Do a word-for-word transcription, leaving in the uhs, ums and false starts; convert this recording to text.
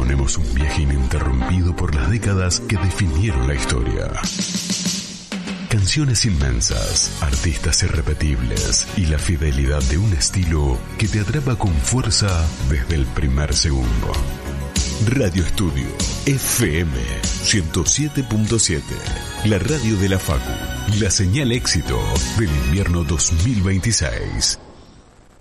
proponemos un viaje ininterrumpido por las décadas que definieron la historia. Canciones inmensas, artistas irrepetibles y la fidelidad de un estilo que te atrapa con fuerza desde el primer segundo. Radio Estudio F M ciento siete punto siete, la radio de la Facu, la señal éxito del invierno dos mil veintiséis.